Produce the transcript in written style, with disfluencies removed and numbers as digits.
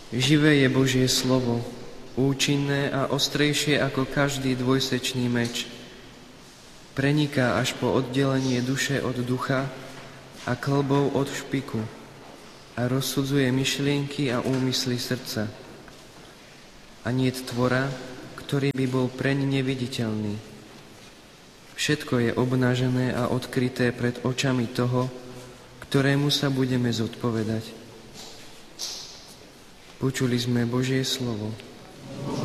Živé je Božie slovo, účinné a ostrejšie ako každý dvojsečný meč. Preniká až po oddelenie duše od ducha a kĺbov od špiku a rozsudzuje myšlienky a úmysly srdca. A niet tvora, ktorý by bol preň neviditeľný. Všetko je obnažené a odkryté pred očami toho, ktorému sa budeme zodpovedať. Počuli sme Božie slovo.